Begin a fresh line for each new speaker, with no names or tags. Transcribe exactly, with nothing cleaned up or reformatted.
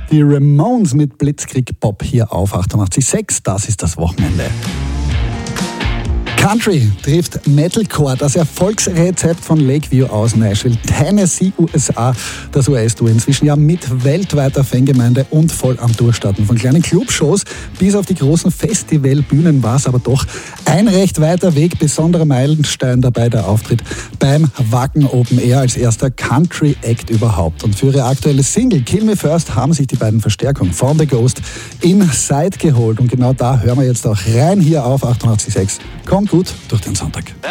Die Ramones mit Blitzkrieg Pop hier auf achtundachtzig Komma sechs. Das ist das Wochenende. Country trifft Metalcore, das Erfolgsrezept von Lakeview aus Nashville, Tennessee, U S A. Das U S-Duo inzwischen ja mit weltweiter Fangemeinde und voll am Durchstarten. Von kleinen Clubshows bis auf die großen Festivalbühnen war es aber doch ein recht weiter Weg. Besonderer Meilenstein dabei der Auftritt beim Wacken Open Air als erster Country-Act überhaupt. Und für ihre aktuelle Single Kill Me First haben sich die beiden Verstärkungen von The Ghost inside geholt. Und genau da hören wir jetzt auch rein hier auf achtundachtzig Komma sechs. Kommt gut durch den Sonntag.